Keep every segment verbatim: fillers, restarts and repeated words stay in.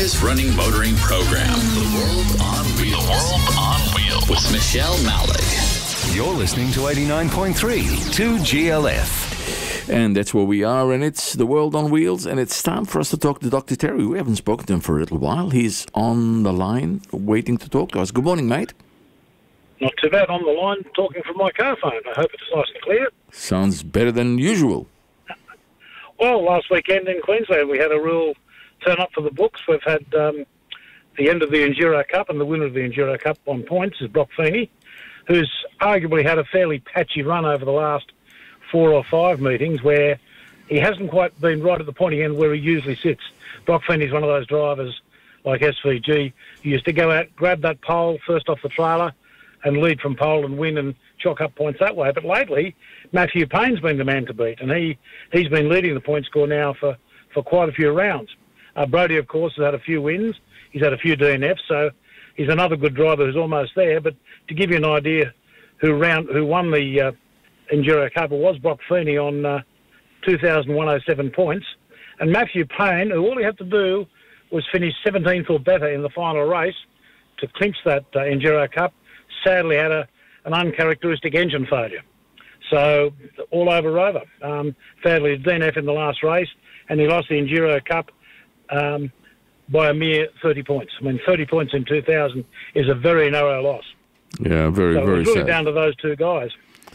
longest running motoring program, The World on Wheels. The World on Wheels. With Michelle Malik. You're listening to eighty-nine point three two G L F. And that's where we are, and it's The World on Wheels, and it's time for us to talk to Doctor Terry. We haven't spoken to him for a little while. He's on the line, waiting to talk to us. Good morning, mate. Not too bad, on the line, talking from my car phone. I hope it's nice and clear. Sounds better than usual. Well, last weekend in Queensland, we had a real turn-up for the books. We've had um, the end of the Enduro Cup, and the winner of the Enduro Cup on points is Brock Feeney, who's arguably had a fairly patchy run over the last four or five meetings where he hasn't quite been right at the pointy end where he usually sits. Brock Feeney's one of those drivers like S V G who used to go out, grab that pole first off the trailer and lead from pole and win and chalk up points that way. But lately, Matthew Payne's been the man to beat, and he, he's been leading the point score now for, for quite a few rounds. Uh, Brodie, of course, has had a few wins. He's had a few D N Fs, so he's another good driver who's almost there. But to give you an idea who round who won the uh, Enduro Cup, it was Brock Feeney on uh, two thousand one hundred seven points. And Matthew Payne, who all he had to do was finish seventeenth or better in the final race to clinch that uh, Enduro Cup, sadly had a, an uncharacteristic engine failure. So all over Rover. Um, sadly, a D N F in the last race, and he lost the Enduro Cup um, by a mere thirty points. I mean, thirty points in two thousand is a very narrow loss. Yeah, very, so very it was really sad. down to those two guys.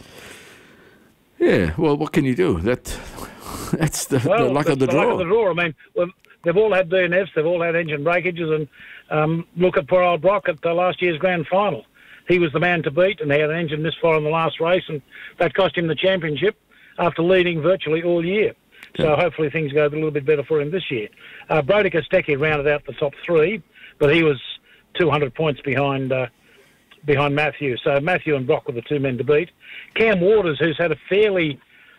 Yeah, well, what can you do? That That's the, well, the luck of the, the draw. luck of the draw. I mean, well, they've all had D N Fs, they've all had engine breakages, and um, look at poor old Brock at uh, last year's grand final. He was the man to beat, and he had an engine misfire in the last race, and that cost him the championship after leading virtually all year. So yeah. Hopefully things go a little bit better for him this year. Uh, Brodie Kostecki rounded out the top three, but he was two hundred points behind uh, behind Matthew. So Matthew and Brock were the two men to beat. Cam Waters, who's had a fairly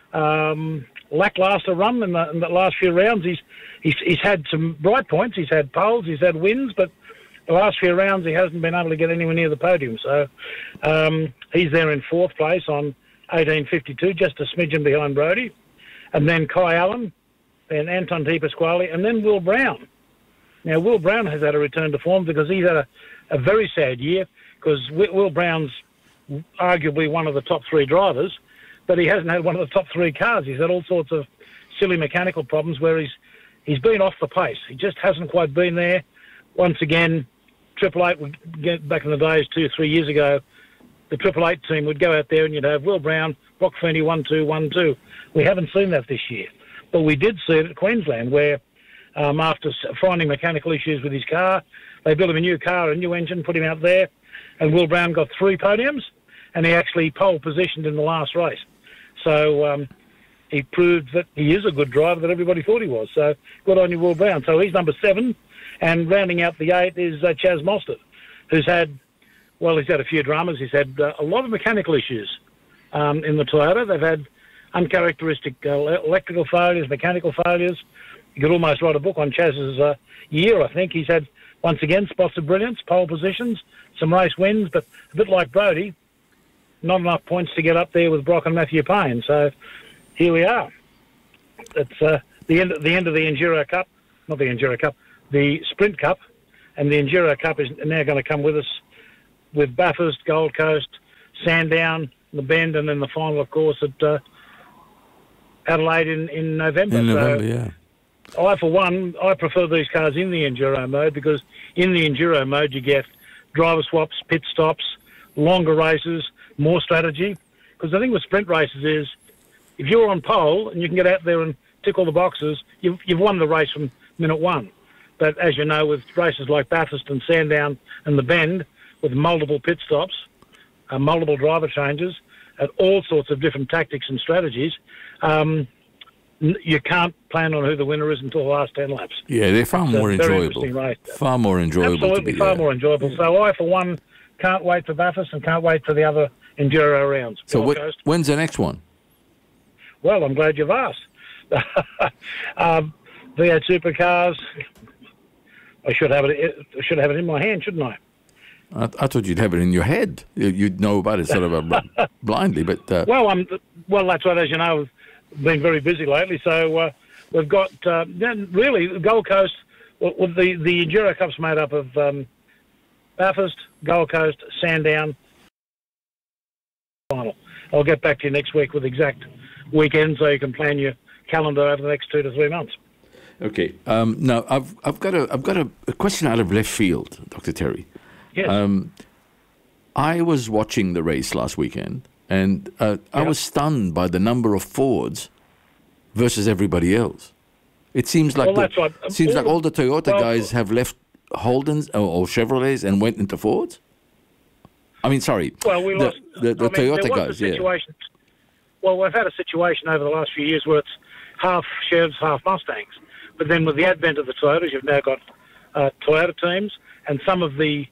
um, lackluster run in the, in the last few rounds, he's, he's he's had some bright points. He's had poles, he's had wins, but the last few rounds he hasn't been able to get anywhere near the podium. So um, he's there in fourth place on eighteen fifty-two, just a smidgen behind Brodie. And then Kai Allen, then Anton De Pasquale, and then Will Brown. Now, Will Brown has had a return to form because he's had a, a very sad year, because Will Brown's arguably one of the top three drivers, but he hasn't had one of the top three cars. He's had all sorts of silly mechanical problems where he's he's been off the pace. He just hasn't quite been there. Once again, Triple Eight would get back in the days two, three years ago, the Triple Eight team would go out there and you'd have Will Brown, Brock Feeney, one, two, one, two. We haven't seen that this year, but we did see it at Queensland, where um, after finding mechanical issues with his car, they built him a new car, a new engine, put him out there, and Will Brown got three podiums, and he actually pole positioned in the last race. So um, he proved that he is a good driver that everybody thought he was. So good on you, Will Brown. So he's number seven, and rounding out the eight is uh, Chaz Mostert, who's had, well, he's had a few dramas. He's had uh, a lot of mechanical issues um, in the Toyota. They've had uncharacteristic uh, electrical failures, mechanical failures. You could almost write a book on Chaz's uh, year, I think. He's had, once again, spots of brilliance, pole positions, some race wins, but a bit like Brodie, not enough points to get up there with Brock and Matthew Payne. So here we are. It's uh, the end, the end of the Enduro Cup, not the Enduro Cup, the Sprint Cup, and the Enduro Cup is now going to come with us with Bathurst, Gold Coast, Sandown, the Bend, and then the final, of course, at uh, Adelaide in, in November. In November, so yeah. I, for one, I prefer these cars in the Enduro mode, because in the Enduro mode you get driver swaps, pit stops, longer races, more strategy. Because the thing with sprint races is, if you're on pole and you can get out there and tick all the boxes, you've, you've won the race from minute one. But as you know, with races like Bathurst and Sandown and the Bend, with multiple pit stops, uh, multiple driver changes, and all sorts of different tactics and strategies, um, you can't plan on who the winner is until the last ten laps. Yeah, they're far It's more a very enjoyable. interesting race. Far more enjoyable Absolutely, to be far there. more enjoyable. So I, for one, can't wait for Bathurst and can't wait for the other Enduro rounds. So Gold wh- Coast. when's the next one? Well, I'm glad you've asked. um, V eight supercars. I should have it. I should have it in my hand, shouldn't I? I, I thought you'd have it in your head. You- You'd know about it sort of uh, blindly, but uh, Well, I'm. Well, that's right. As you know, I've been very busy lately. So uh, we've got uh, then really Gold Coast Well, well the, the Enduro Cup's made up of um, Bathurst, Gold Coast, Sandown, final. I'll get back to you next week with exact weekends so you can plan your calendar over the next two to three months. Okay. Um, now, I've I've got a I've got a, a question out of left field, Doctor Terry. Yes. Um, I was watching the race last weekend, and uh, I Yeah. was stunned by the number of Fords versus everybody else. It seems like Well, the, that's right. it seems All like the- all the Toyota well- guys have left Holdens or, or Chevrolets and went into Fords. I mean, sorry, Well, we the, lost the, the I mean, Toyota there was guys. a Yeah. situation, Well, we've had a situation over the last few years where it's half Chevs, half Mustangs. But then with the advent of the Toyotas, you've now got uh, Toyota teams, and some of the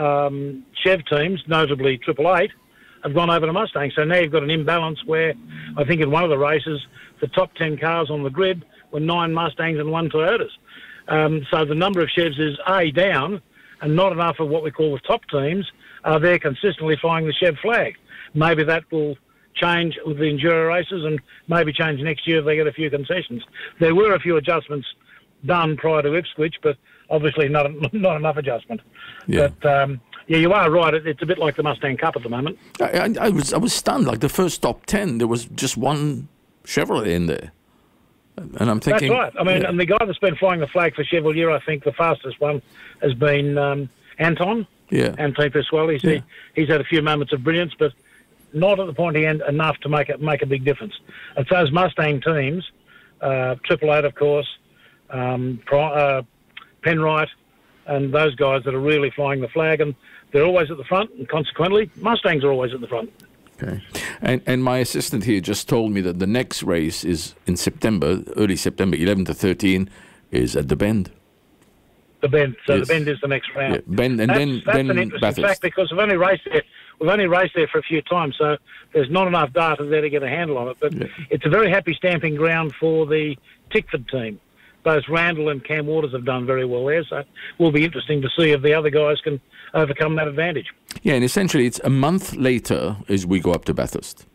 um, Chev teams, notably Triple Eight, have gone over to Mustang. So now you've got an imbalance where I think in one of the races, the top ten cars on the grid were nine Mustangs and one Toyotas. Um, so the number of Chevs is A, down, and not enough of what we call the top teams are there consistently flying the Chev flag. Maybe that will change with the Enduro races and maybe change next year if they get a few concessions. There were a few adjustments done prior to Ipswich, but obviously not not enough adjustment. Yeah. But um, yeah, you are right. It, it's a bit like the Mustang Cup at the moment. I, I, I was I was stunned. Like the first top ten, there was just one Chevrolet in there, and I'm thinking. That's right. I mean, yeah. and the guy that's been flying the flag for Chevrolet, I think the fastest one has been um, Anton. Yeah. Anton Pasquale. He's, Yeah. he, he's had a few moments of brilliance, but not at the pointy end enough to make it make a big difference. It's those Mustang teams, uh, Triple Eight, of course, um, Pri- uh, Penrite, and those guys that are really flying the flag, and they're always at the front, and consequently, Mustangs are always at the front. Okay. And and my assistant here just told me that the next race is in September, early September, eleven to thirteen, is at the Bend. The Bend, so Yes. the Bend is the next round. Yeah, Bend, and that's, then that's then an interesting Bathurst. fact because we've only raced there. We've only raced there for a few times, so there's not enough data there to get a handle on it. But Yeah. it's a very happy stamping ground for the Tickford team. Both Randall and Cam Waters have done very well there, so it will be interesting to see if the other guys can overcome that advantage. Yeah, and essentially it's a month later as we go up to Bathurst.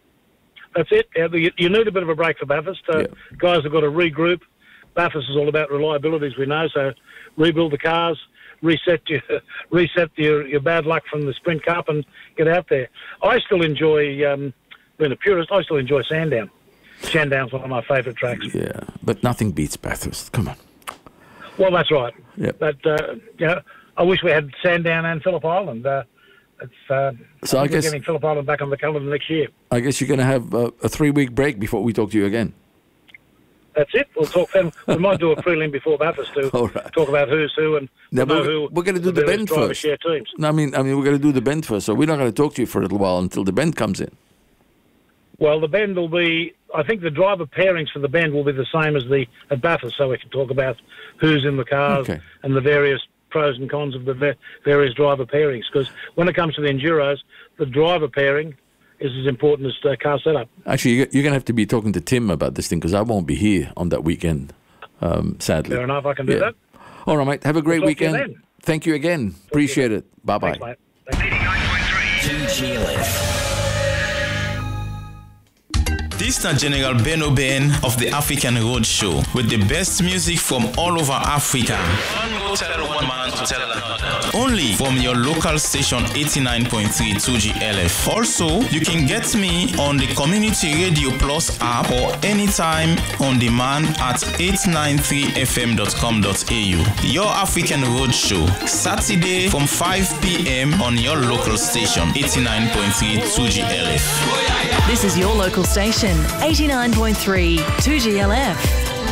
That's it. Yeah, You, you need a bit of a break for Bathurst. Uh, Yeah. Guys have got to regroup. Bathurst is all about reliability, as we know, so rebuild the cars, reset your reset your, your bad luck from the Sprint Cup and get out there. I still enjoy, um, being a purist, I still enjoy Sandown. Sandown's one of my favourite tracks. Yeah, but nothing beats Bathurst. Come on. Well, that's right. Yeah. But, uh, you know, I wish we had Sandown and Phillip Island. Uh, it's, uh, So I think we're guess- getting Phillip Island back on the calendar next year. I guess you're going to have uh, a three-week break before we talk to you again. That's it. We'll talk then. We might do a prelim before Bathurst to All right. talk about who's who and No, know but who we're going to do the various Bend driver first. share teams. No, I mean, I mean, we're going to do the Bend first, so we're not going to talk to you for a little while until the Bend comes in. Well, the Bend will be. I think the driver pairings for the Bend will be the same as the at Bathurst, so we can talk about who's in the cars Okay. and the various pros and cons of the va- various driver pairings. Because when it comes to the Enduros, the driver pairing is as important as the car setup. Actually, you- you're going to have to be talking to Tim about this thing because I won't be here on that weekend, um, sadly. Fair enough. I can do Yeah. that. All right, mate. Have a great We'll talk to you weekend. then. Thank you again. Appreciate it. Bye-bye. Thanks, mate. Thank you. two G L F. This is General Ben Oben of the African Road Show with the best music from all over Africa. One go tell one man to tell another. Only from your local station eighty-nine point three two G L F. Also, you can get me on the Community Radio Plus app or anytime on demand at eight nine three f m dot com dot a u. Your African Road Show, Saturday from five p m on your local station eighty-nine point three two G L F. This is your local station, eighty-nine point three two G L F.